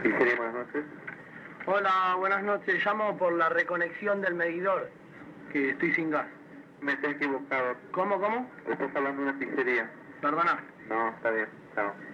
Pizzería, buenas noches. Hola, buenas noches. Llamo por la reconexión del medidor, que estoy sin gas. Me está equivocado. ¿Cómo? Estás hablando de una pizzería. Perdona. No, está bien. Chao.